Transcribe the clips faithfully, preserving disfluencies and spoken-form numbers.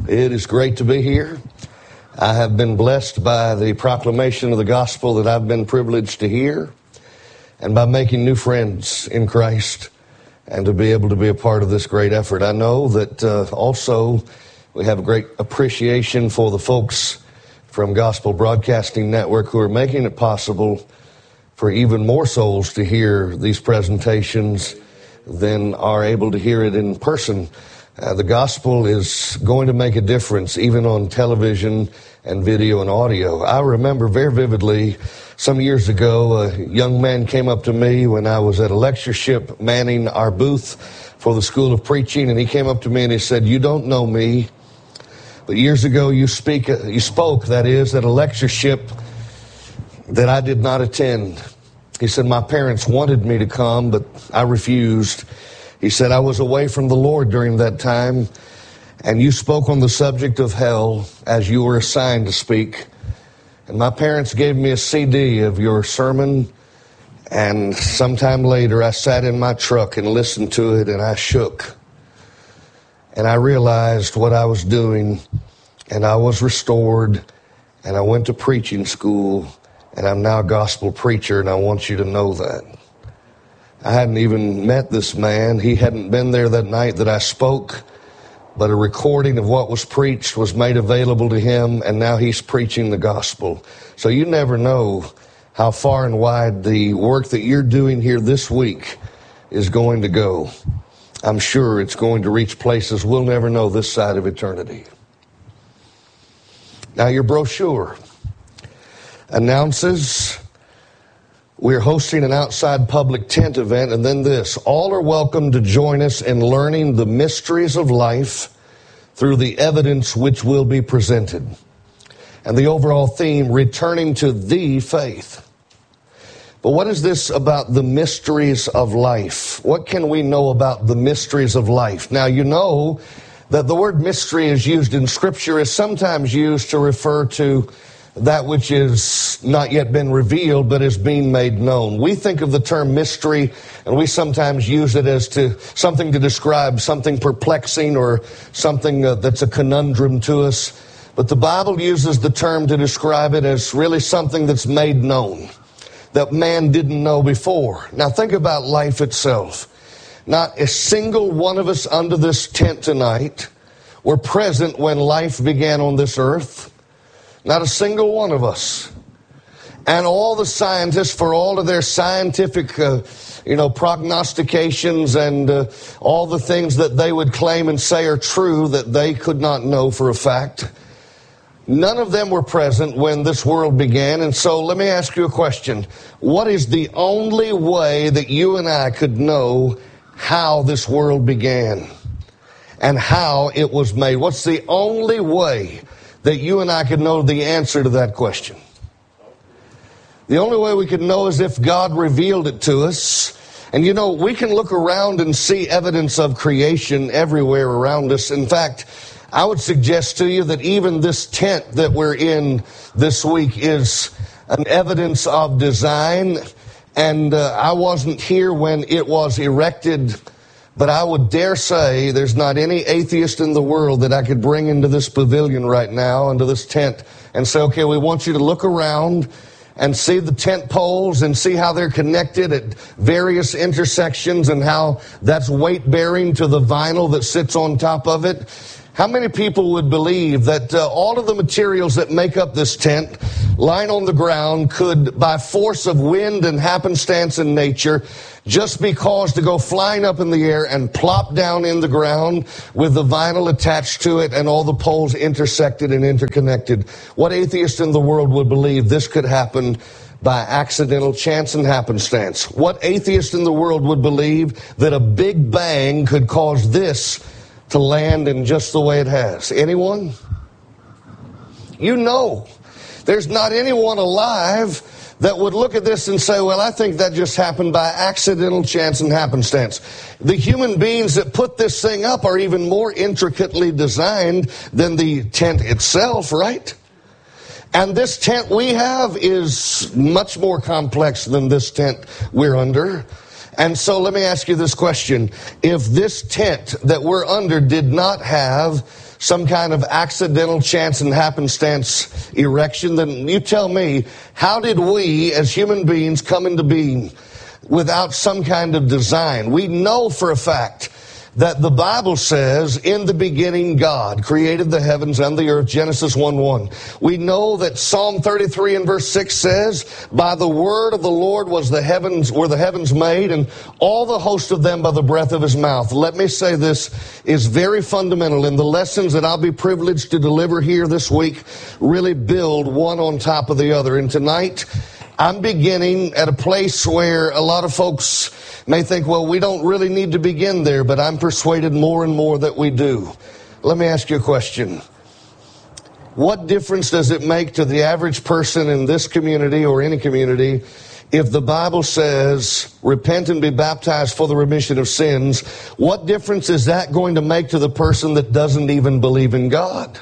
It is great to be here. I have been blessed by the proclamation of the gospel that I've been privileged to hear, and by making new friends in Christ, and to be able to be a part of this great effort. I know that uh, also we have a great appreciation for the folks from Gospel Broadcasting Network who are making it possible for even more souls to hear these presentations than are able to hear it in person. Uh, the gospel is going to make a difference even on television and video and audio. I remember very vividly some years ago, a young man came up to me when I was at a lectureship manning our booth for the School of Preaching, and he came up to me and he said, "You don't know me, but years ago you speak, you spoke, that is, at a lectureship that I did not attend." He said, "My parents wanted me to come, but I refused." He said, "I was away from the Lord during that time, and you spoke on the subject of hell as you were assigned to speak. And my parents gave me a C D of your sermon, and sometime later I sat in my truck and listened to it, and I shook. And I realized what I was doing, and I was restored, and I went to preaching school, and I'm now a gospel preacher, and I want you to know that." I hadn't even met this man. He hadn't been there that night that I spoke, but a recording of what was preached was made available to him, and now he's preaching the gospel. So you never know how far and wide the work that you're doing here this week is going to go. I'm sure it's going to reach places we'll never know this side of eternity. Now, your brochure announces we're hosting an outside public tent event, and then this: all are welcome to join us in learning the mysteries of life through the evidence which will be presented. And the overall theme, returning to the faith. But what is this about the mysteries of life? What can we know about the mysteries of life? Now, you know that the word mystery is used in Scripture is sometimes used to refer to that which is not yet been revealed, but is being made known. We think of the term mystery, and we sometimes use it as to something to describe something perplexing or something uh, that's a conundrum to us. But the Bible uses the term to describe it as really something that's made known, that man didn't know before. Now think about life itself. Not a single one of us under this tent tonight were present when life began on this earth. Not a single one of us. And all the scientists, for all of their scientific, uh, you know, prognostications and uh, all the things that they would claim and say are true that they could not know for a fact, none of them were present when this world began. And so let me ask you a question. What is the only way that you and I could know how this world began and how it was made? What's the only way that you and I could know the answer to that question? The only way we could know is if God revealed it to us. And you know, we can look around and see evidence of creation everywhere around us. In fact, I would suggest to you that even this tent that we're in this week is an evidence of design. And uh, I wasn't here when it was erected, but I would dare say there's not any atheist in the world that I could bring into this pavilion right now, into this tent, and say, okay, we want you to look around and see the tent poles and see how they're connected at various intersections and how that's weight-bearing to the vinyl that sits on top of it. How many people would believe that uh, all of the materials that make up this tent lying on the ground could, by force of wind and happenstance in nature, just be caused to go flying up in the air and plop down in the ground with the vinyl attached to it and all the poles intersected and interconnected? What atheist in the world would believe this could happen by accidental chance and happenstance? What atheist in the world would believe that a big bang could cause this to land in just the way it has? Anyone? You know, there's not anyone alive that would look at this and say, well, I think that just happened by accidental chance and happenstance. The human beings that put this thing up are even more intricately designed than the tent itself, right? And this tent we have is much more complex than this tent we're under. And so let me ask you this question. If this tent that we're under did not have some kind of accidental chance and happenstance erection, then you tell me, how did we as human beings come into being without some kind of design? We know for a fact that the Bible says, in the beginning God created the heavens and the earth, Genesis one one. We know that Psalm thirty-three and verse six says, by the word of the Lord was the heavens, were the heavens made, and all the host of them by the breath of his mouth. Let me say this is very fundamental, and the lessons that I'll be privileged to deliver here this week really build one on top of the other. And tonight, I'm beginning at a place where a lot of folks may think, well, we don't really need to begin there, but I'm persuaded more and more that we do. Let me ask you a question. What difference does it make to the average person in this community or any community if the Bible says, repent and be baptized for the remission of sins? What difference is that going to make to the person that doesn't even believe in God?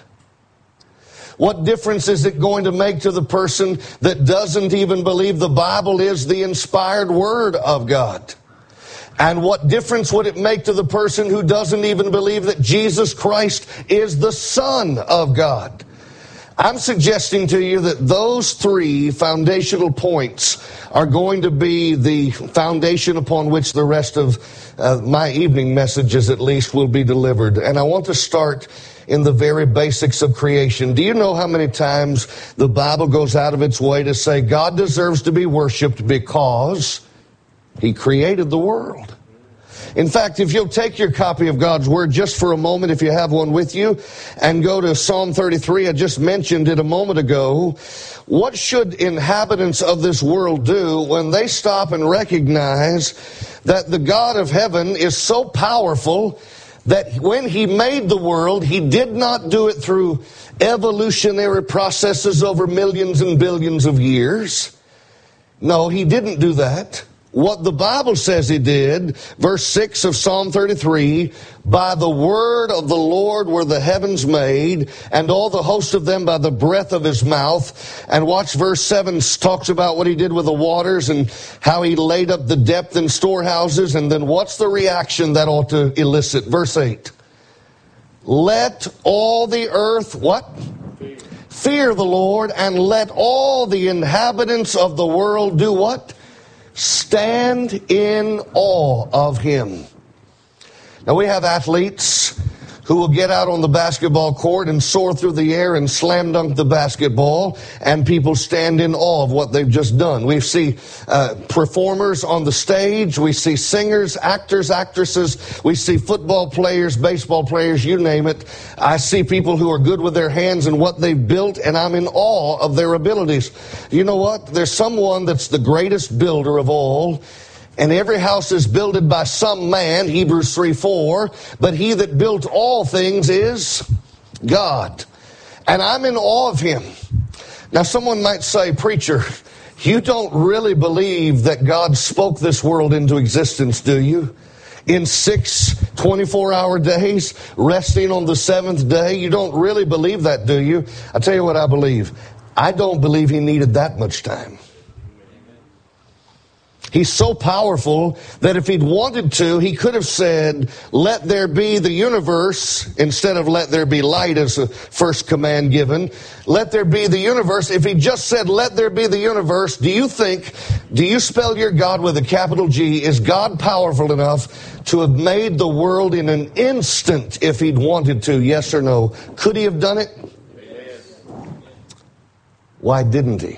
What difference is it going to make to the person that doesn't even believe the Bible is the inspired word of God? And what difference would it make to the person who doesn't even believe that Jesus Christ is the Son of God? I'm suggesting to you that those three foundational points are going to be the foundation upon which the rest of uh, my evening messages, at least, will be delivered. And I want to start in the very basics of creation. Do you know how many times the Bible goes out of its way to say God deserves to be worshiped because He created the world? In fact, if you'll take your copy of God's Word just for a moment, if you have one with you, and go to Psalm thirty-three, I just mentioned it a moment ago. What should inhabitants of this world do when they stop and recognize that the God of heaven is so powerful that when He made the world, He did not do it through evolutionary processes over millions and billions of years? No, He didn't do that. What the Bible says He did, verse six of Psalm thirty-three, by the word of the Lord were the heavens made, and all the host of them by the breath of His mouth. And watch verse seven talks about what He did with the waters and how He laid up the depth in storehouses. And then what's the reaction that ought to elicit? Verse eight. Let all the earth, what? Fear. Fear the Lord, and let all the inhabitants of the world do what? Stand in awe of Him. Now, we have athletes who will get out on the basketball court and soar through the air and slam dunk the basketball, and people stand in awe of what they've just done. We see uh, performers on the stage. We see singers, actors, actresses. We see football players, baseball players, you name it. I see people who are good with their hands and what they've built, and I'm in awe of their abilities. You know what? There's someone that's the greatest builder of all. And every house is builded by some man, Hebrews three four, but He that built all things is God. And I'm in awe of Him. Now someone might say, preacher, you don't really believe that God spoke this world into existence, do you? In six twenty-four hour days, resting on the seventh day, you don't really believe that, do you? I'll tell you what I believe. I don't believe He needed that much time. He's so powerful that if He'd wanted to, He could have said, let there be the universe, instead of let there be light as the first command given. Let there be the universe. If He just said, let there be the universe, do you think, do you spell your God with a capital G? Is God powerful enough to have made the world in an instant if He'd wanted to? Yes or no? Could He have done it? Yes. Why didn't He?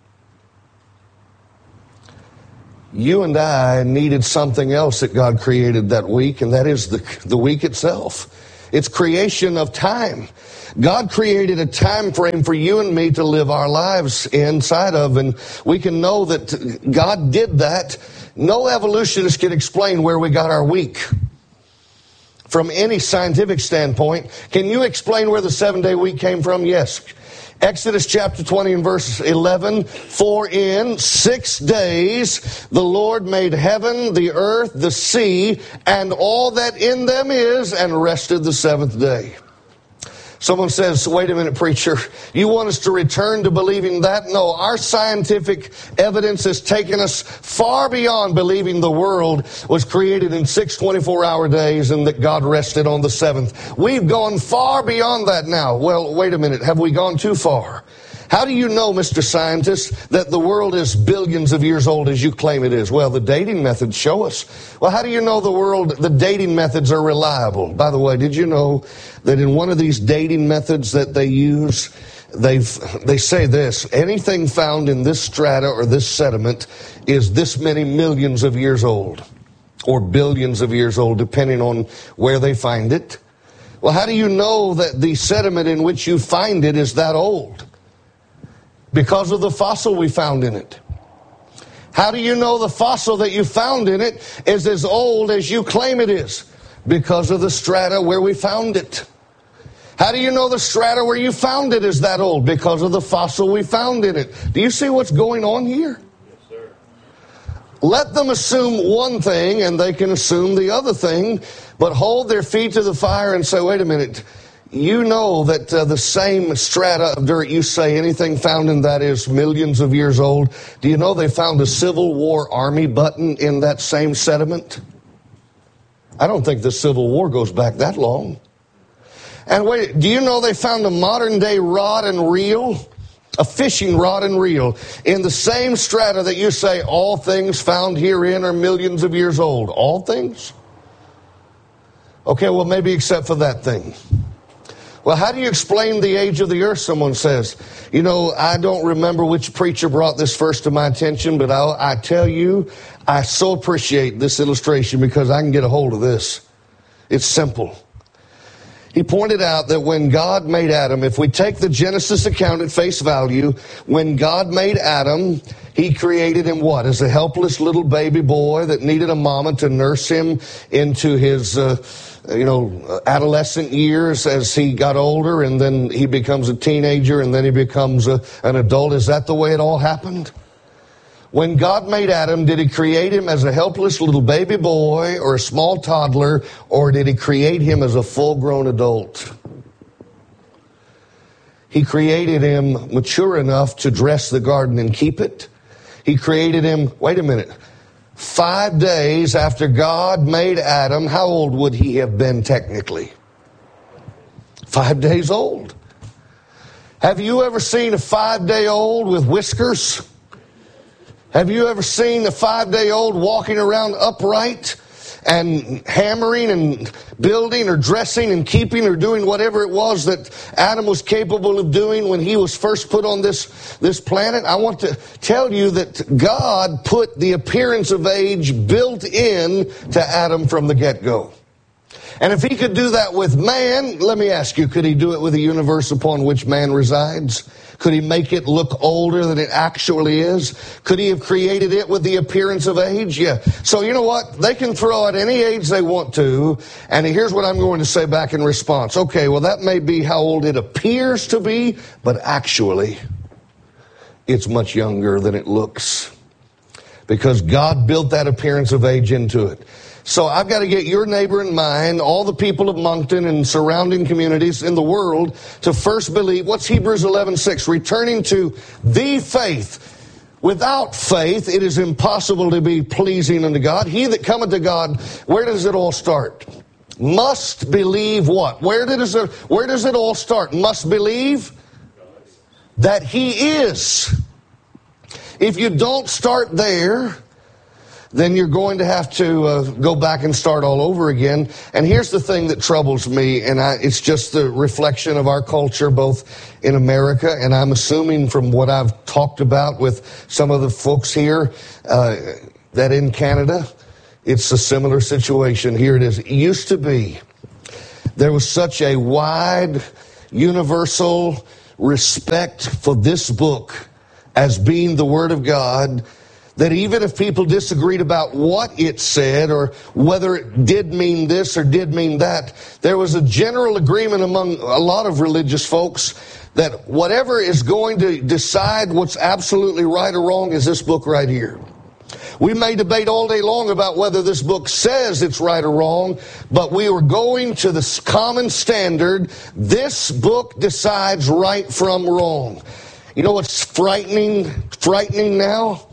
You and I needed something else that God created that week, and that is the, the week itself. It's creation of time. God created a time frame for you and me to live our lives inside of, and we can know that God did that. No evolutionist can explain where we got our week from any scientific standpoint. Can you explain where the seven-day week came from? Yes. Exodus chapter twenty and verse eleven, for in six days the Lord made heaven, the earth, the sea, and all that in them is, and rested the seventh day. Someone says, wait a minute, preacher, you want us to return to believing that? No, our scientific evidence has taken us far beyond believing the world was created in six twenty-four hour days and that God rested on the seventh. We've gone far beyond that now. Well, wait a minute, have we gone too far? How do you know, Mister Scientist, that the world is billions of years old as you claim it is? Well, the dating methods show us. Well, how do you know the world, the dating methods are reliable? By the way, did you know that in one of these dating methods that they use, they've, they say this, anything found in this strata or this sediment is this many millions of years old, or billions of years old, depending on where they find it. Well, how do you know that the sediment in which you find it is that old? Because of the fossil we found in it. How do you know the fossil that you found in it is as old as you claim it is? Because of the strata where we found it. How do you know the strata where you found it is that old? Because of the fossil we found in it. Do you see what's going on here? Yes, sir. Let them assume one thing and they can assume the other thing, but hold their feet to the fire and say, wait a minute, you know that uh, the same strata of dirt, you say anything found in that is millions of years old. Do you know they found a Civil War army button in that same sediment? I don't think the Civil War goes back that long. And wait, do you know they found a modern day rod and reel? A fishing rod and reel in the same strata that you say all things found herein are millions of years old. All things? Okay, well maybe except for that thing. Well, how do you explain the age of the earth, someone says? You know, I don't remember which preacher brought this first to my attention, but I'll, I tell you, I so appreciate this illustration because I can get a hold of this. It's simple. He pointed out that when God made Adam, if we take the Genesis account at face value, when God made Adam, he created him what? As a helpless little baby boy that needed a mama to nurse him into his uh, you know, adolescent years as he got older, and then he becomes a teenager, and then he becomes a, an adult. Is that the way it all happened? When God made Adam, did he create him as a helpless little baby boy or a small toddler, or did he create him as a full-grown adult? He created him mature enough to dress the garden and keep it. He created him, wait a minute, five days after God made Adam. How old would he have been technically? Five days old. Have you ever seen a five-day-old with whiskers? Have you ever seen a five-day-old walking around upright and hammering and building or dressing and keeping or doing whatever it was that Adam was capable of doing when he was first put on this, this planet? I want to tell you that God put the appearance of age built in to Adam from the get-go. And if he could do that with man, let me ask you, could he do it with the universe upon which man resides? Could he make it look older than it actually is? Could he have created it with the appearance of age? Yeah. So you know what? They can throw out any age they want to. And here's what I'm going to say back in response. Okay, well that may be how old it appears to be, but actually it's much younger than it looks. Because God built that appearance of age into it. So I've got to get your neighbor and mine, all the people of Moncton and surrounding communities in the world to first believe, what's Hebrews eleven six? Returning to the faith. Without faith, it is impossible to be pleasing unto God. He that cometh to God, where does it all start? Must believe what? Where does it, where does it all start? Must believe that he is. If you don't start there, then you're going to have to uh, go back and start all over again. And here's the thing that troubles me, and I, it's just the reflection of our culture, both in America, and I'm assuming from what I've talked about with some of the folks here, uh, that in Canada, it's a similar situation. Here it is. It used to be, there was such a wide, universal respect for this book as being the Word of God, that even if people disagreed about what it said or whether it did mean this or did mean that, there was a general agreement among a lot of religious folks that whatever is going to decide what's absolutely right or wrong is this book right here. We may debate all day long about whether this book says it's right or wrong, but we are going to the common standard. This book decides right from wrong. You know what's frightening, frightening now?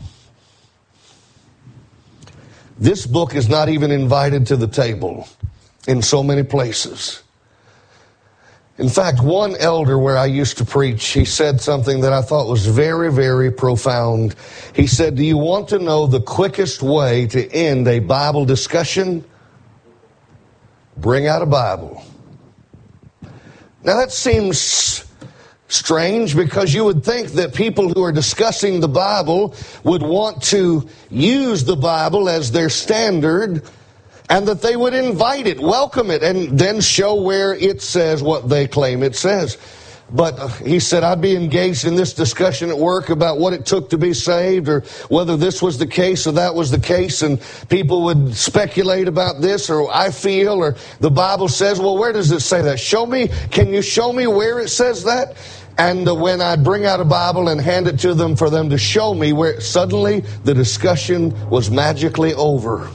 This book is not even invited to the table in so many places. In fact, one elder where I used to preach, he said something that I thought was very, very profound. He said, do you want to know the quickest way to end a Bible discussion? Bring out a Bible. Now that seems strange, because you would think that people who are discussing the Bible would want to use the Bible as their standard, and that they would invite it, welcome it, and then show where it says what they claim it says. But he said, I'd be engaged in this discussion at work about what it took to be saved, or whether this was the case or that was the case, and people would speculate about this, or I feel, or the Bible says. Well, where does it say that? Show me, can you show me where it says that? And uh, when I'd bring out a Bible and hand it to them for them to show me where, suddenly the discussion was magically over.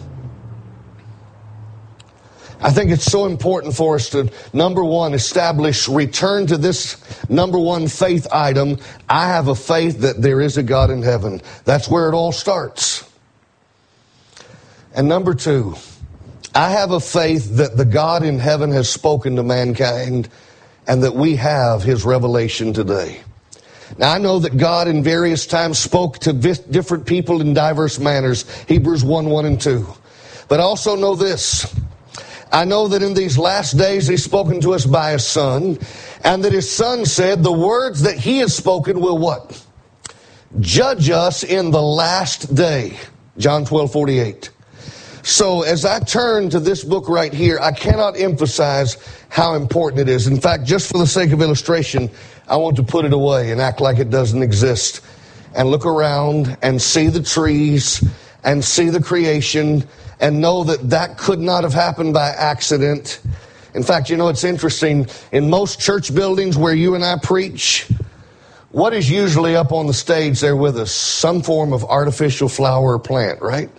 I think it's so important for us to, number one, establish, return to this number one faith item. I have a faith that there is a God in heaven. That's where it all starts. And number two, I have a faith that the God in heaven has spoken to mankind, and that we have His revelation today. Now, I know that God in various times spoke to different people in diverse manners, Hebrews one, one and two. But I also know this. I know that in these last days He's spoken to us by His Son, and that His Son said the words that He has spoken will what? Judge us in the last day. John twelve, forty-eight. So as I turn to this book right here, I cannot emphasize how important it is. In fact, just for the sake of illustration, I want to put it away and act like it doesn't exist, and look around and see the trees and see the creation, and know that that could not have happened by accident. In fact, you know, it's interesting. In most church buildings where you and I preach, what is usually up on the stage there with us? Some form of artificial flower or plant, right?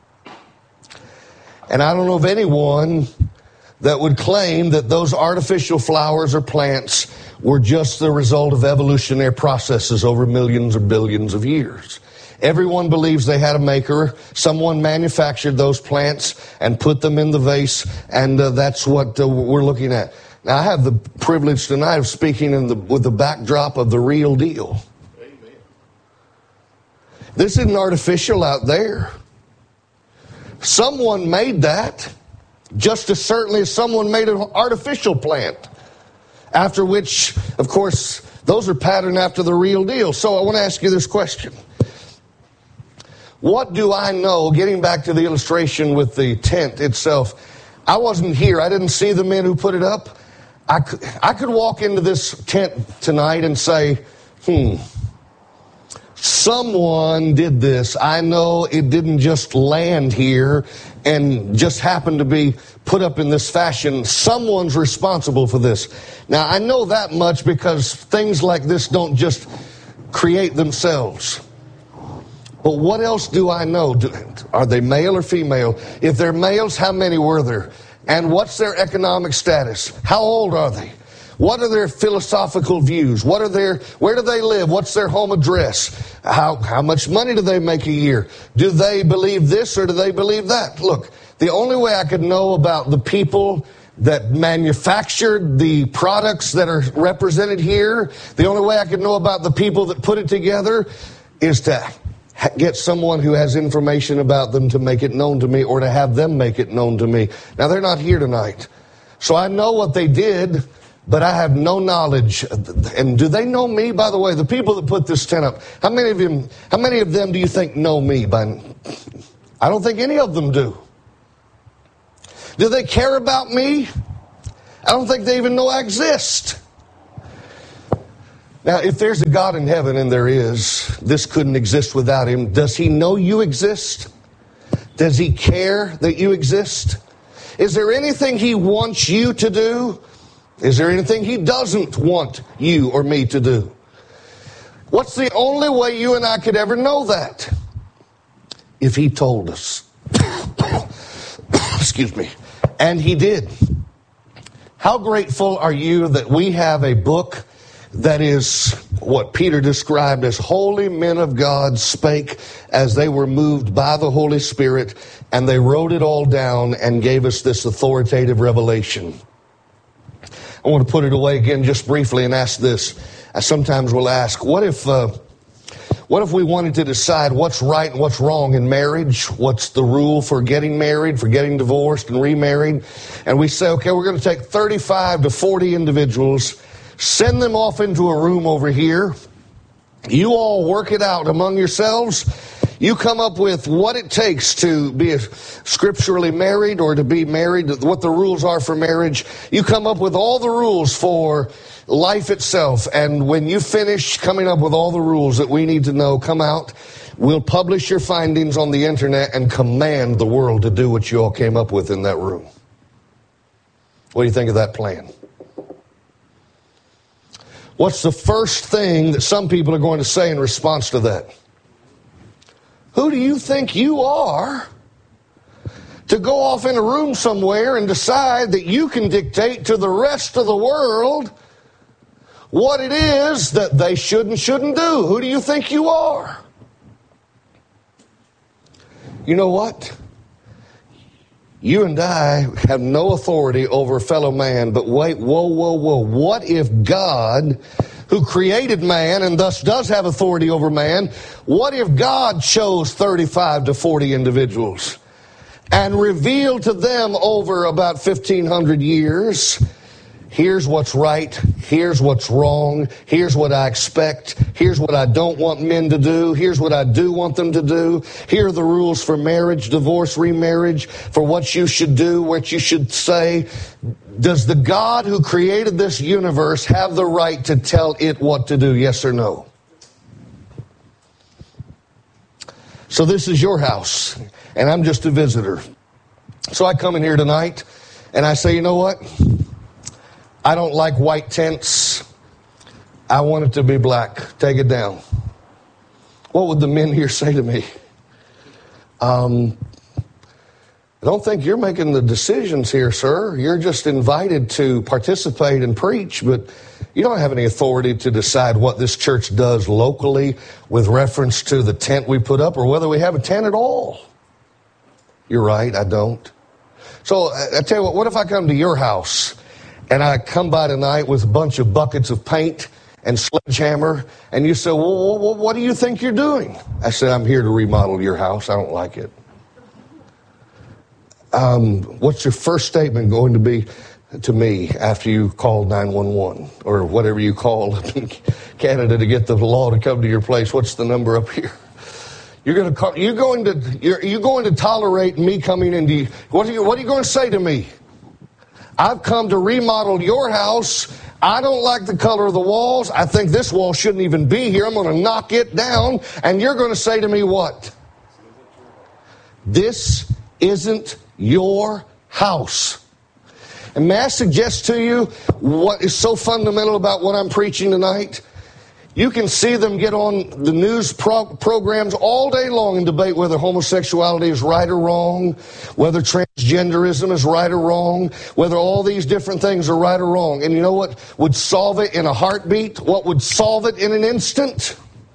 And I don't know of anyone that would claim that those artificial flowers or plants were just the result of evolutionary processes over millions or billions of years. Everyone believes they had a maker. Someone manufactured those plants and put them in the vase, and uh, that's what uh, we're looking at. Now, I have the privilege tonight of speaking in the, with the backdrop of the real deal. Amen. This isn't artificial out there. Someone made that, just as certainly as someone made an artificial plant. After which, of course, those are patterned after the real deal. So I want to ask you this question. What do I know, getting back to the illustration with the tent itself, I wasn't here. I didn't see the men who put it up. I could, I could walk into this tent tonight and say, hmm, someone did this. I know it didn't just land here and just happen to be put up in this fashion. Someone's responsible for this. Now, I know that much because things like this don't just create themselves. But what else do I know? Do, are they male or female? If they're males, how many were there? And what's their economic status? How old are they? What are their philosophical views? What are their, where do they live? What's their home address? How, how much money do they make a year? Do they believe this or do they believe that? Look, the only way I could know about the people that manufactured the products that are represented here, the only way I could know about the people that put it together is to get someone who has information about them to make it known to me, or to have them make it known to me. Now, they're not here tonight. So I know what they did, but I have no knowledge. And do they know me, by the way? The people that put this tent up, how many of them, how many of them do you think know me? By, I don't think any of them do. Do they care about me? I don't think they even know I exist. Now, if there's a God in heaven, and there is, this couldn't exist without Him. Does He know you exist? Does He care that you exist? Is there anything He wants you to do? Is there anything He doesn't want you or me to do? What's the only way you and I could ever know that? if he told us. Excuse me. And he did. How grateful are you that we have a book that is what Peter described as holy men of God spake as they were moved by the Holy Spirit, and they wrote it all down and gave us this authoritative revelation. I want to put it away again just briefly and ask this. I sometimes will ask, what if uh, what if we wanted to decide what's right and what's wrong in marriage? What's the rule for getting married, for getting divorced and remarried? And we say, okay, we're going to take thirty-five to forty individuals, send them off into a room over here. You all work it out among yourselves. You come up with what it takes to be scripturally married or to be married, what the rules are for marriage. You come up with all the rules for life itself. And when you finish coming up with all the rules that we need to know, come out. We'll publish your findings on the internet and command the world to do what you all came up with in that room. What do you think of that plan? What's the first thing that some people are going to say in response to that? Who do you think you are to go off in a room somewhere and decide that you can dictate to the rest of the world what it is that they should and shouldn't do? Who do you think you are? You know what? You and I have no authority over a fellow man, but wait, whoa, whoa, whoa. What if God, who created man and thus does have authority over man, what if God chose thirty-five to forty individuals and revealed to them over about fifteen hundred years, here's what's right, here's what's wrong, here's what I expect, here's what I don't want men to do, here's what I do want them to do, here are the rules for marriage, divorce, remarriage, for what you should do, what you should say. Does the God who created this universe have the right to tell it what to do, yes or no? So this is your house, and I'm just a visitor. So I come in here tonight, and I say, you know what? I don't like white tents. I want it to be black. Take it down. What would the men here say to me? Um, I don't think you're making the decisions here, sir. You're just invited to participate and preach, but you don't have any authority to decide what this church does locally with reference to the tent we put up or whether we have a tent at all. You're right, I don't. So I, I tell you what, what if I come to your house and I come by tonight with a bunch of buckets of paint and sledgehammer, and you say, well, well, what do you think you're doing? I said, I'm here to remodel your house. I don't like it. Um, what's your first statement going to be to me after you call nine one one or whatever you call in Canada to get the law to come to your place? What's the number up here? You're going to call, you're going to you're, you're going to tolerate me coming into. What are you What are you going to say to me? I've come to remodel your house. I don't like the color of the walls. I think this wall shouldn't even be here. I'm going to knock it down. And you're going to say to me what? This isn't your house. And may I suggest to you what is so fundamental about what I'm preaching tonight? You can see them get on the news pro- programs all day long and debate whether homosexuality is right or wrong, whether transgenderism is right or wrong, whether all these different things are right or wrong. And you know what would solve it in a heartbeat? What would solve it in an instant?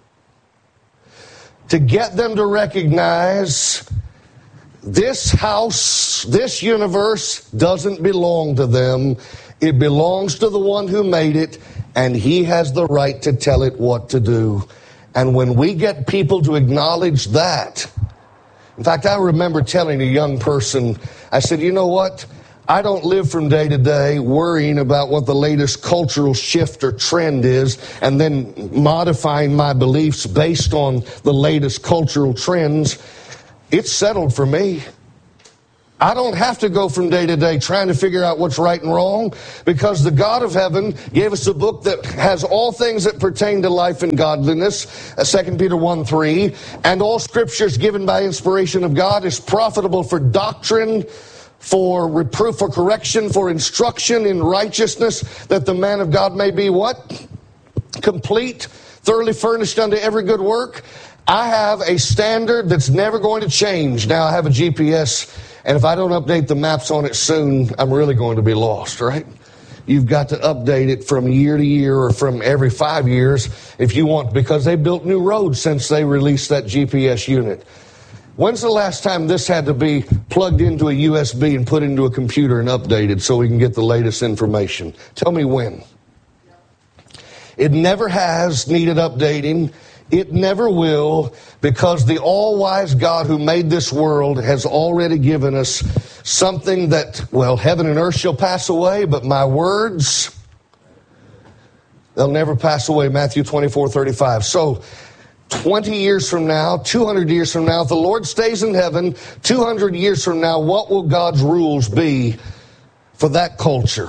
To get them to recognize this house, this universe doesn't belong to them. It belongs to the one who made it, and he has the right to tell it what to do. And when we get people to acknowledge that, in fact, I remember telling a young person, I said, you know what? I don't live from day to day worrying about what the latest cultural shift or trend is and then modifying my beliefs based on the latest cultural trends. It's settled for me. I don't have to go from day to day trying to figure out what's right and wrong, because the God of heaven gave us a book that has all things that pertain to life and godliness, Second Peter one three, and all scriptures given by inspiration of God is profitable for doctrine, for reproof, for correction, for instruction in righteousness, that the man of God may be what? Complete, thoroughly furnished unto every good work. I have a standard that's never going to change. Now I have a G P S, and if I don't update the maps on it soon, I'm really going to be lost, right? You've got to update it from year to year or from every five years if you want, because they built new roads since they released that G P S unit. When's the last time this had to be plugged into a U S B and put into a computer and updated so we can get the latest information? Tell me when. It never has needed updating. It never will, because the all-wise God who made this world has already given us something that, well, heaven and earth shall pass away, but my words, they'll never pass away. Matthew twenty-four thirty-five. So, twenty years from now, two hundred years from now, if the Lord stays in heaven, two hundred years from now, what will God's rules be for that culture?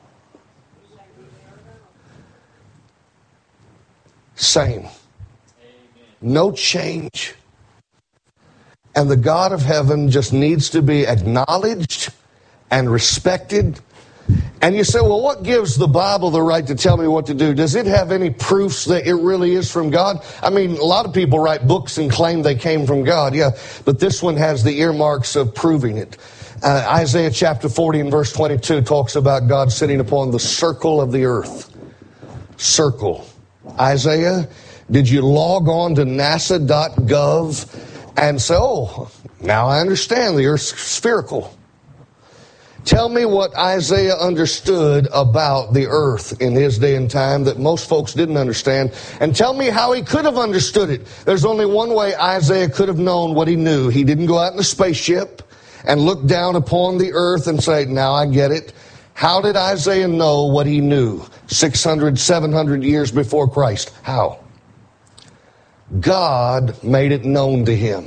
Same. No change. And the God of heaven just needs to be acknowledged and respected. And you say, well, what gives the Bible the right to tell me what to do? Does it have any proofs that it really is from God? I mean, a lot of people write books and claim they came from God, yeah, but this one has the earmarks of proving it. Uh, Isaiah chapter forty and verse twenty-two talks about God sitting upon the circle of the earth. Circle. Isaiah, did you log on to NASA dot gov and say, oh, now I understand the earth's spherical? Tell me what Isaiah understood about the earth in his day and time that most folks didn't understand, and tell me how he could have understood it. There's only one way Isaiah could have known what he knew. He didn't go out in a spaceship and look down upon the earth and say, now I get it. How did Isaiah know what he knew six hundred, seven hundred years before Christ? How? God made it known to him.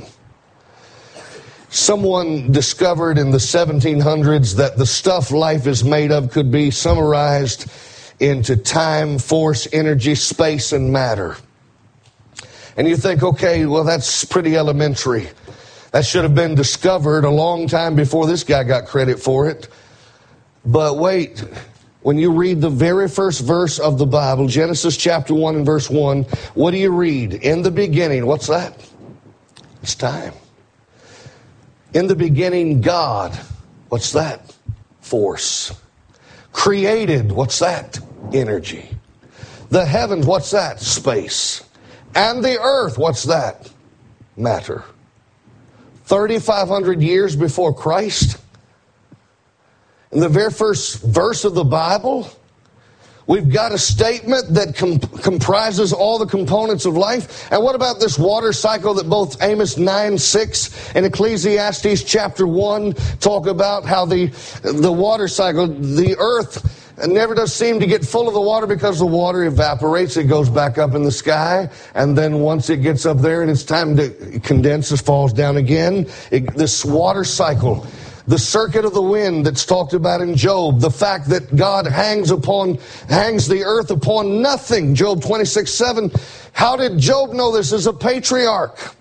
Someone discovered in the seventeen hundreds that the stuff life is made of could be summarized into time, force, energy, space, and matter. And you think, okay, well, that's pretty elementary. That should have been discovered a long time before this guy got credit for it. But wait, when you read the very first verse of the Bible, Genesis chapter one and verse one, what do you read? In the beginning, what's that? It's time. In the beginning, God, what's that? Force. Created, what's that? Energy. The heavens, what's that? Space. And the earth, what's that? Matter. thirty-five hundred years before Christ, in the very first verse of the Bible, we've got a statement that com- comprises all the components of life. And what about this water cycle that both Amos nine six and Ecclesiastes chapter one talk about? How the, the water cycle, the earth never does seem to get full of the water because the water evaporates. It goes back up in the sky. And then once it gets up there and it's time to condense, it falls down again. It, this water cycle. The circuit of the wind that's talked about in Job. The fact that God hangs upon, hangs the earth upon nothing. Job twenty-six seven. How did Job know this as a patriarch?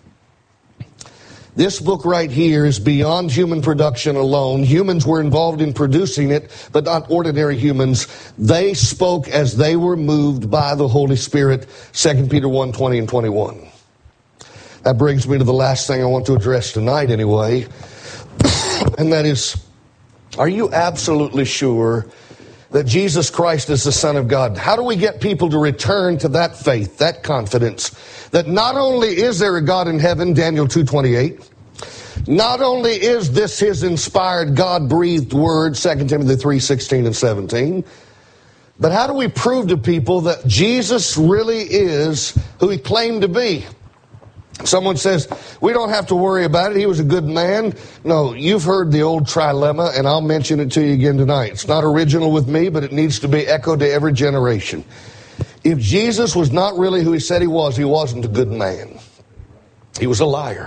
This book right here is beyond human production alone. Humans were involved in producing it, but not ordinary humans. They spoke as they were moved by the Holy Spirit. Second Peter one twenty and twenty-one. That brings me to the last thing I want to address tonight anyway. And that is, are you absolutely sure that Jesus Christ is the Son of God? How do we get people to return to that faith, that confidence, that not only is there a God in heaven, Daniel two twenty-eight, not only is this his inspired, God-breathed word, Second Timothy three sixteen and seventeen, but how do we prove to people that Jesus really is who he claimed to be? Someone says, we don't have to worry about it. He was a good man. No, you've heard the old trilemma, and I'll mention it to you again tonight. It's not original with me, but it needs to be echoed to every generation. If Jesus was not really who he said he was, he wasn't a good man. He was a liar.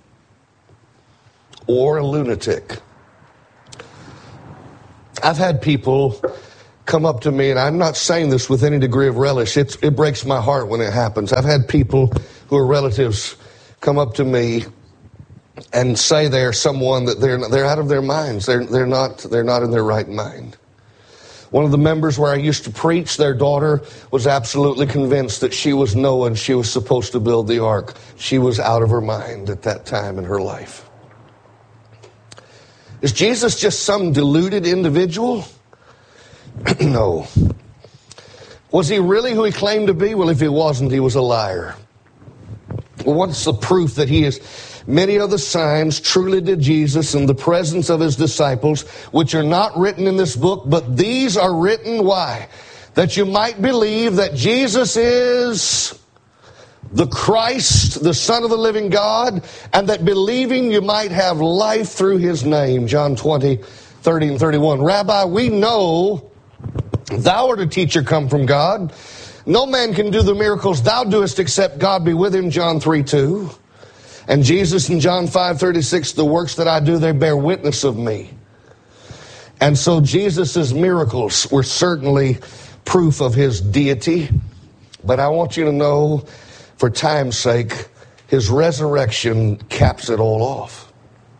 Or a lunatic. I've had people come up to me, and I'm not saying this with any degree of relish. It's, it breaks my heart when it happens. I've had people who are relatives come up to me and say they're someone that they're they're out of their minds. They're they're not they're not in their right mind. One of the members where I used to preach, their daughter was absolutely convinced that she was Noah and she was supposed to build the ark. She was out of her mind at that time in her life. Is Jesus just some deluded individual? No. Was he really who he claimed to be? Well, if he wasn't, he was a liar. Well, what's the proof that he is? Many other signs truly did Jesus in the presence of his disciples, which are not written in this book, but these are written, why? That you might believe that Jesus is the Christ, the Son of the living God, and that believing you might have life through his name. John twenty, thirty and thirty-one. Rabbi, we know thou art a teacher come from God. No man can do the miracles thou doest except God be with him. John three, two. And Jesus in John five, thirty-six, the works that I do, they bear witness of me. And so Jesus' miracles were certainly proof of his deity. But I want you to know, for time's sake, his resurrection caps it all off.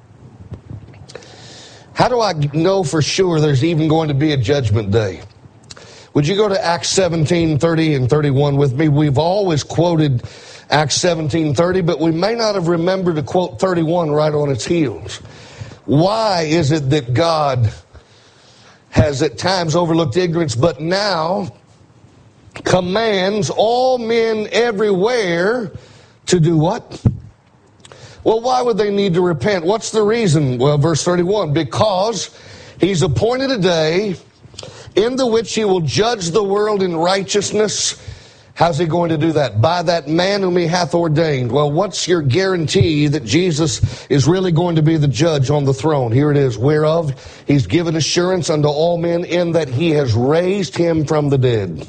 How do I know for sure there's even going to be a judgment day? Would you go to Acts seventeen, thirty and thirty-one with me? We've always quoted Acts seventeen, thirty, but we may not have remembered to quote thirty-one right on its heels. Why is it that God has at times overlooked ignorance, but now commands all men everywhere to do what? Well, why would they need to repent? What's the reason? Well, verse thirty-one, because he's appointed a day in the which he will judge the world in righteousness. How's he going to do that? By that man whom he hath ordained. Well, what's your guarantee that Jesus is really going to be the judge on the throne? Here it is. Whereof he's given assurance unto all men in that he has raised him from the dead.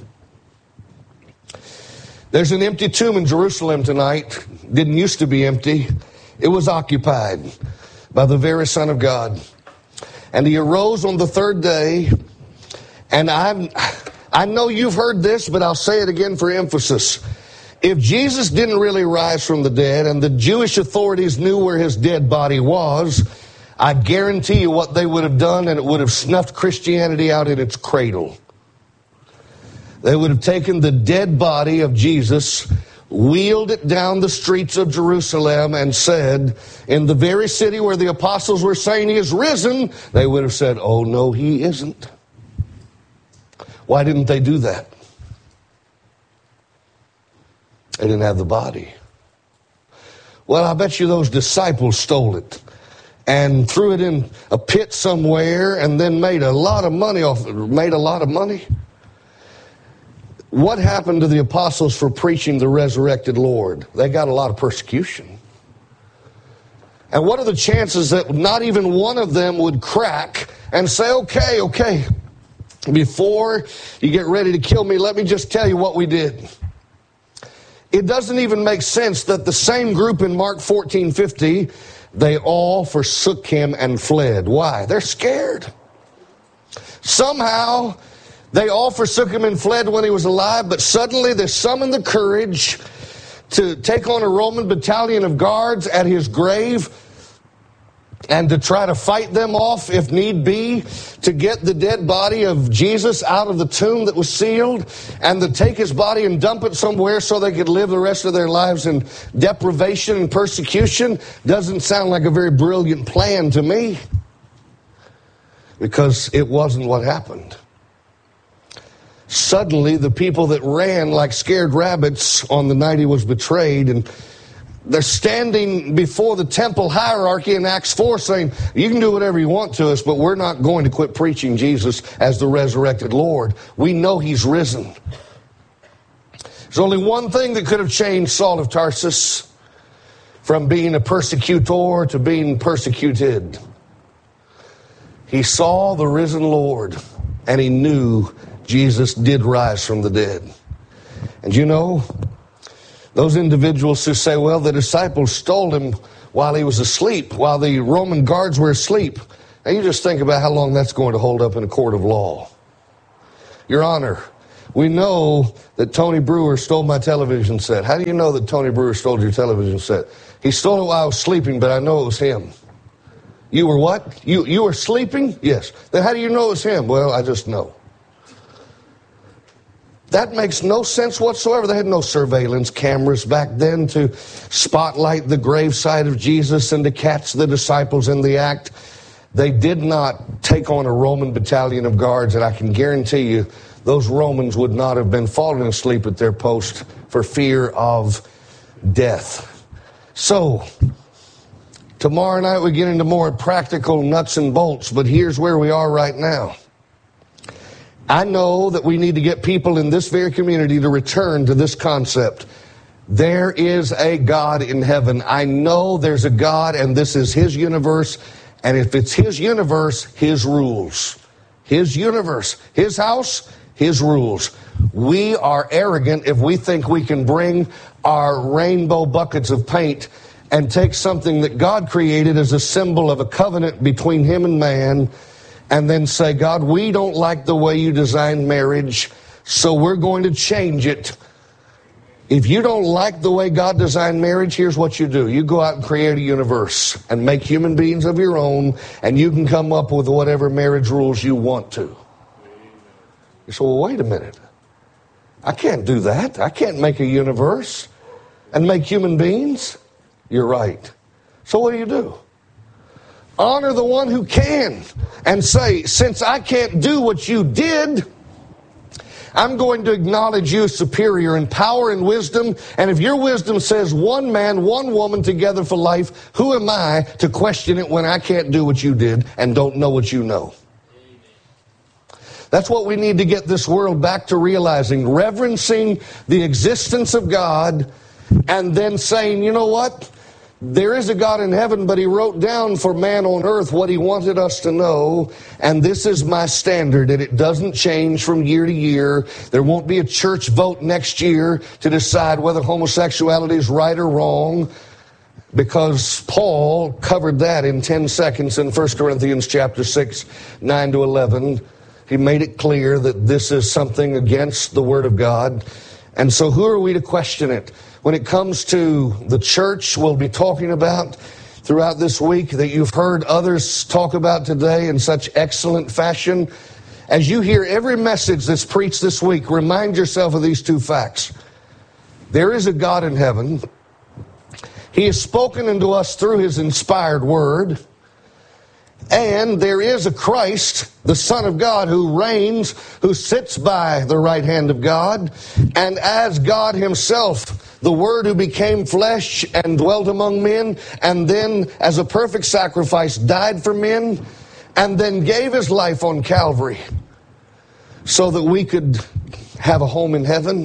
There's an empty tomb in Jerusalem tonight. Didn't used to be empty. It was occupied by the very Son of God. And he arose on the third day. And I'm... I know you've heard this, but I'll say it again for emphasis. If Jesus didn't really rise from the dead and the Jewish authorities knew where his dead body was, I guarantee you what they would have done, and it would have snuffed Christianity out in its cradle. They would have taken the dead body of Jesus, wheeled it down the streets of Jerusalem, and said, in the very city where the apostles were saying he is risen, they would have said, oh no, he isn't. Why didn't they do that? They didn't have the body. Well, I bet you those disciples stole it and threw it in a pit somewhere and then made a lot of money off it, made a lot of money. What happened to the apostles for preaching the resurrected Lord? They got a lot of persecution. And what are the chances that not even one of them would crack and say, okay, okay, before you get ready to kill me, let me just tell you what we did. It doesn't even make sense that the same group in Mark fourteen fifty, they all forsook him and fled. Why? They're scared. Somehow, they all forsook him and fled when he was alive, but suddenly they summoned the courage to take on a Roman battalion of guards at his grave and to try to fight them off if need be, to get the dead body of Jesus out of the tomb that was sealed, and to take his body and dump it somewhere so they could live the rest of their lives in deprivation and persecution. Doesn't sound like a very brilliant plan to me, because it wasn't what happened. Suddenly, the people that ran like scared rabbits on the night he was betrayed, and they're standing before the temple hierarchy in Acts four saying, you can do whatever you want to us, but we're not going to quit preaching Jesus as the resurrected Lord. We know he's risen. There's only one thing that could have changed Saul of Tarsus from being a persecutor to being persecuted. He saw the risen Lord, and he knew Jesus did rise from the dead. And you know, those individuals who say, well, the disciples stole him while he was asleep, while the Roman guards were asleep. Now you just think about how long that's going to hold up in a court of law. Your Honor, we know that Tony Brewer stole my television set. How do you know that Tony Brewer stole your television set? He stole it while I was sleeping, but I know it was him. You were what? You, you were sleeping? Yes. Then how do you know it was him? Well, I just know. That makes no sense whatsoever. They had no surveillance cameras back then to spotlight the gravesite of Jesus and to catch the disciples in the act. They did not take on a Roman battalion of guards, and I can guarantee you those Romans would not have been falling asleep at their post for fear of death. So, tomorrow night we get into more practical nuts and bolts, but here's where we are right now. I know that we need to get people in this very community to return to this concept. There is a God in heaven. I know there's a God, and this is His universe. And if it's His universe, His rules. His universe, His house, His rules. We are arrogant if we think we can bring our rainbow buckets of paint and take something that God created as a symbol of a covenant between Him and man, and then say, God, we don't like the way you designed marriage, so we're going to change it. If you don't like the way God designed marriage, here's what you do. You go out and create a universe and make human beings of your own, and you can come up with whatever marriage rules you want to. You say, well, wait a minute. I can't do that. I can't make a universe and make human beings. You're right. So what do you do? Honor the one who can and say, since I can't do what you did, I'm going to acknowledge you as superior in power and wisdom. And if your wisdom says one man, one woman together for life, who am I to question it when I can't do what you did and don't know what you know? That's what we need to get this world back to realizing, reverencing the existence of God, and then saying, you know what? There is a God in heaven, but He wrote down for man on earth what He wanted us to know, and this is my standard, and it doesn't change from year to year. There won't be a church vote next year to decide whether homosexuality is right or wrong, because Paul covered that in ten seconds in First Corinthians chapter six, nine to eleven. He made it clear that this is something against the Word of God. And so who are we to question it? When it comes to the church, we'll be talking about throughout this week that you've heard others talk about today in such excellent fashion. As you hear every message that's preached this week, remind yourself of these two facts. There is a God in heaven. He has spoken unto us through His inspired word. And there is a Christ, the Son of God, who reigns, who sits by the right hand of God. And as God Himself, the Word who became flesh and dwelt among men, and then as a perfect sacrifice died for men, and then gave His life on Calvary so that we could have a home in heaven.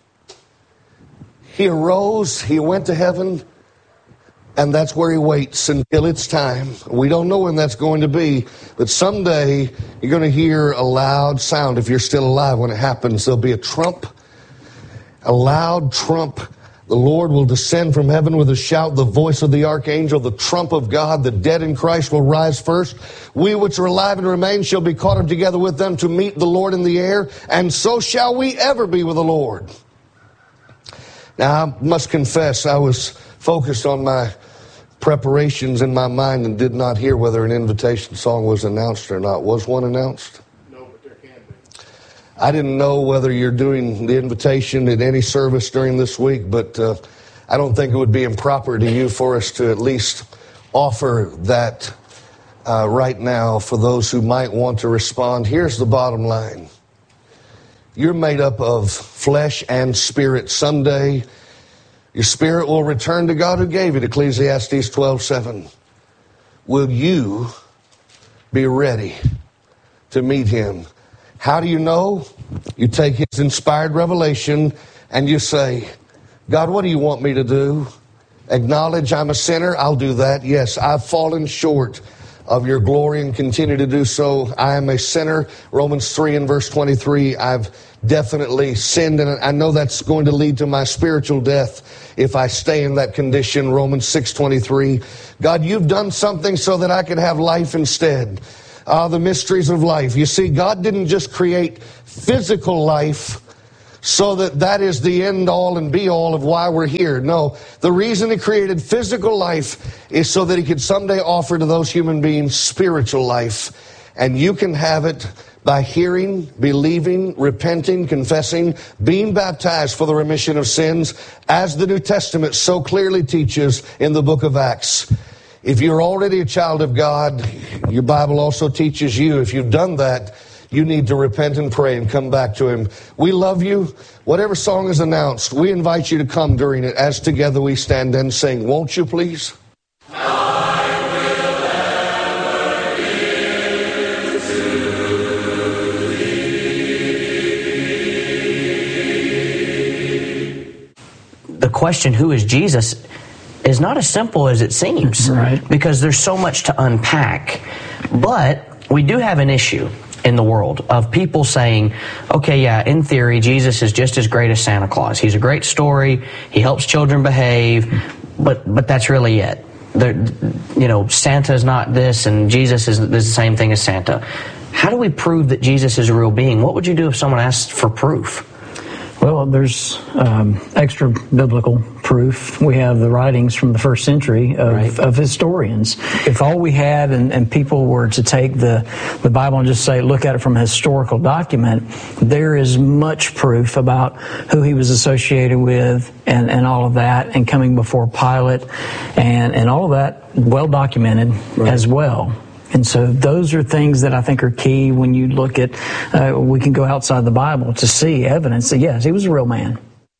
He arose, He went to heaven, and that's where He waits until it's time. We don't know when that's going to be, but someday you're going to hear a loud sound. If you're still alive when it happens, there'll be a trump, a loud trump. The Lord will descend from heaven with a shout, the voice of the archangel, the trump of God. The dead in Christ will rise first. We which are alive and remain shall be caught up together with them to meet the Lord in the air, and so shall we ever be with the Lord. Now, I must confess, I was focused on my preparations in my mind and did not hear whether an invitation song was announced or not. Was one announced? No, but there can be. I didn't know whether you're doing the invitation at any service during this week, but uh, I don't think it would be improper to you for us to at least offer that uh, right now for those who might want to respond. Here's the bottom line. You're made up of flesh and spirit. Someday your spirit will return to God who gave it, Ecclesiastes twelve seven. Will you be ready to meet Him? How do you know? You take His inspired revelation and you say, God, what do you want me to do? Acknowledge I'm a sinner? I'll do that. Yes, I've fallen short of your glory and continue to do so. I am a sinner. Romans three and verse twenty-three, I've definitely sinned, and I know that's going to lead to my spiritual death if I stay in that condition. Romans six twenty-three, God, you've done something so that I could have life instead. Ah, the mysteries of life. You see, God didn't just create physical life so that that is the end all and be all of why we're here. No, the reason He created physical life is so that He could someday offer to those human beings spiritual life. And you can have it by hearing, believing, repenting, confessing, being baptized for the remission of sins, as the New Testament so clearly teaches in the book of Acts. If you're already a child of God, your Bible also teaches you, if you've done that, you need to repent and pray and come back to Him. We love you. Whatever song is announced, we invite you to come during it as together we stand and sing. Won't you please? The question, who is Jesus, is not as simple as it seems. Right. Because there's so much to unpack. But we do have an issue in the world of people saying, okay, yeah, in theory, Jesus is just as great as Santa Claus. He's a great story. He helps children behave. But but that's really it. There, you know, Santa is not this, and Jesus is, is the same thing as Santa. How do we prove that Jesus is a real being? What would you do if someone asked for proof? Well, there's um, extra biblical proof. We have the writings from the first century of, right. of historians. If all we had and, and people were to take the, the Bible and just say, look at it from a historical document, there is much proof about who he was associated with and, and all of that, and coming before Pilate, and, and all of that well documented right. as well. And so those are things that I think are key when you look at, uh, we can go outside the Bible to see evidence that, yes, he was a real man.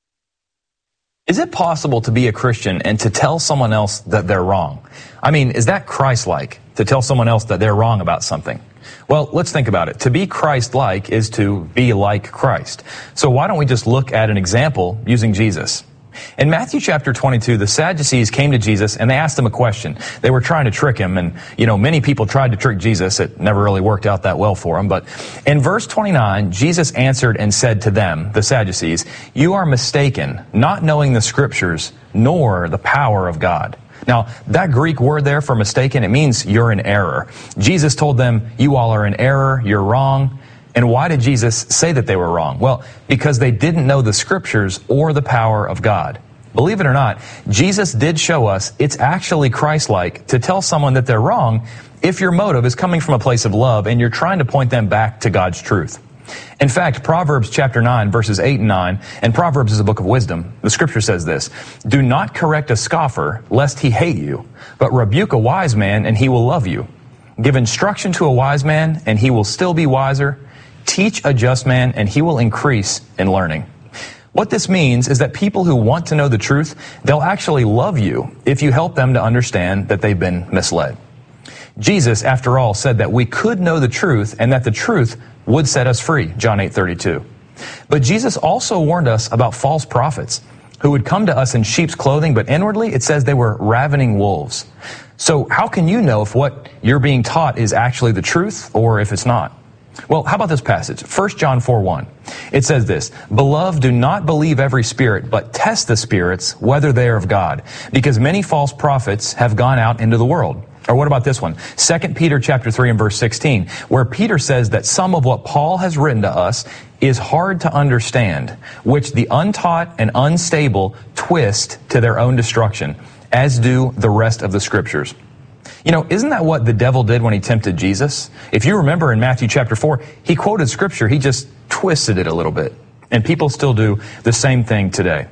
Is it possible to be a Christian and to tell someone else that they're wrong? I mean, is that Christ-like, to tell someone else that they're wrong about something? Well, let's think about it. To be Christ-like is to be like Christ. So why don't we just look at an example using Jesus? In Matthew chapter twenty-two, the Sadducees came to Jesus and they asked him a question. They were trying to trick him, and, you know, many people tried to trick Jesus. It never really worked out that well for him. But in verse twenty-nine, Jesus answered and said to them, the Sadducees, "You are mistaken, not knowing the Scriptures, nor the power of God." Now, that Greek word there for mistaken, it means you're in error. Jesus told them, you all are in error, you're wrong. And why did Jesus say that they were wrong? Well, because they didn't know the Scriptures or the power of God. Believe it or not, Jesus did show us it's actually Christ-like to tell someone that they're wrong if your motive is coming from a place of love and you're trying to point them back to God's truth. In fact, Proverbs chapter nine, verses eight and nine, and Proverbs is a book of wisdom. The Scripture says this, "Do not correct a scoffer, lest he hate you, but rebuke a wise man, and he will love you. Give instruction to a wise man, and he will still be wiser. Teach a just man, and he will increase in learning." What this means is that people who want to know the truth, they'll actually love you if you help them to understand that they've been misled. Jesus, after all, said that we could know the truth and that the truth would set us free, John eight thirty-two. But Jesus also warned us about false prophets who would come to us in sheep's clothing, but inwardly it says they were ravening wolves. So how can you know if what you're being taught is actually the truth or if it's not? Well, how about this passage? First John four one. It says this, "Beloved, do not believe every spirit, but test the spirits, whether they are of God, because many false prophets have gone out into the world." Or what about this one? Second Peter chapter three and verse sixteen, where Peter says that some of what Paul has written to us is hard to understand, which the untaught and unstable twist to their own destruction, as do the rest of the Scriptures. You know, isn't that what the devil did when he tempted Jesus? If you remember in Matthew chapter four, he quoted Scripture, he just twisted it a little bit. And people still do the same thing today.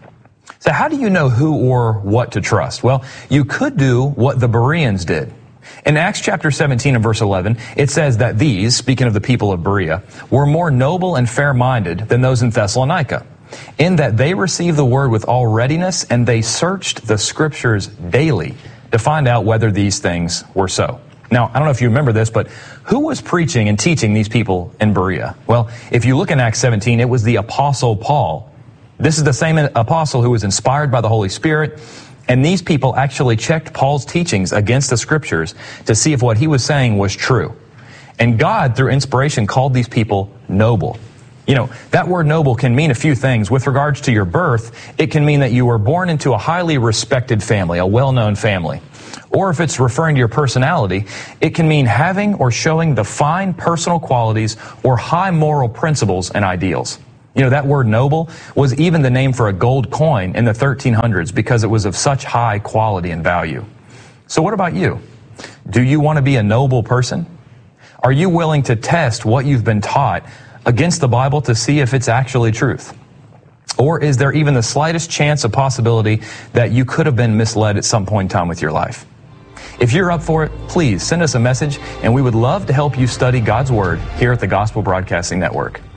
So how do you know who or what to trust? Well, you could do what the Bereans did. In Acts chapter seventeen and verse eleven, it says that these, speaking of the people of Berea, were more noble and fair-minded than those in Thessalonica, in that they received the word with all readiness, and they searched the Scriptures daily to find out whether these things were so. Now, I don't know if you remember this, but who was preaching and teaching these people in Berea? Well, if you look in Acts seventeen, it was the Apostle Paul. This is the same apostle who was inspired by the Holy Spirit, and these people actually checked Paul's teachings against the Scriptures to see if what he was saying was true. And God, through inspiration, called these people noble. You know, that word noble can mean a few things. With regards to your birth, it can mean that you were born into a highly respected family, a well-known family. Or if it's referring to your personality, it can mean having or showing the fine personal qualities or high moral principles and ideals. You know, that word noble was even the name for a gold coin in the thirteen hundreds because it was of such high quality and value. So what about you? Do you want to be a noble person? Are you willing to test what you've been taught against the Bible to see if it's actually truth? Or is there even the slightest chance of possibility that you could have been misled at some point in time with your life? If you're up for it, please send us a message, and we would love to help you study God's Word here at the Gospel Broadcasting Network.